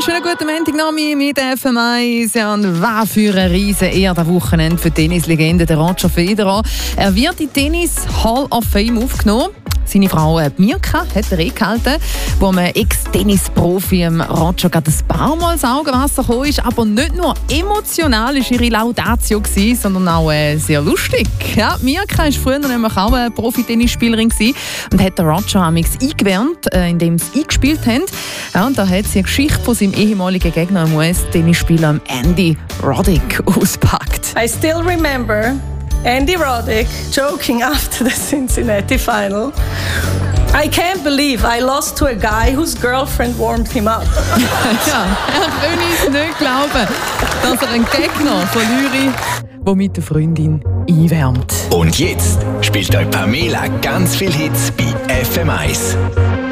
schönen guten Montag noch mit FM1. Ja, und was für eine riesen Ehre das Wochenende für die Tennislegende Roger Federer. Er wird in Tennis Hall of Fame aufgenommen. Seine Frau Mirka hat er gehalten, wo einem Ex-Tennis-Profi Roger gerade ein paar Mal ins Augenwasser kam. Aber nicht nur emotional war ihre Laudatio, sondern auch sehr lustig. Ja, Mirka war früher nämlich auch eine Profi-Tennisspielerin und hat Roger amigs eingewärmt, indem sie eingespielt haben. Ja, und da hat sie eine Geschichte von seinem ehemaligen Gegner, dem US-Tennisspieler Andy Roddick, ausgepackt. I still remember Andy Roddick joking after the Cincinnati final. I can't believe I lost to a guy whose girlfriend warmed him up. Ja, er kann es nicht glauben, dass er einen Gegner verliere, der mit der Freundin einwärmt. Und jetzt spielt euch Pamela ganz viel Hits bei FM1.